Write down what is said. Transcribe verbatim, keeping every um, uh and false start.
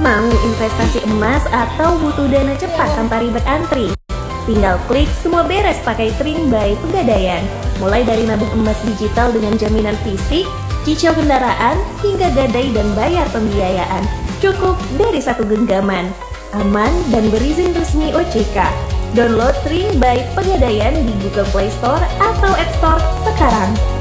Mau investasi emas atau butuh dana cepat tanpa ribet antri? Tinggal klik semua beres pakai Tring by Pegadaian. Mulai dari nabung emas digital dengan jaminan fisik, cicil kendaraan, hingga gadai dan bayar pembiayaan. Cukup dari satu genggaman. Aman dan berizin resmi O J K. Download Tring by Pegadaian di Google Play Store atau App Store sekarang.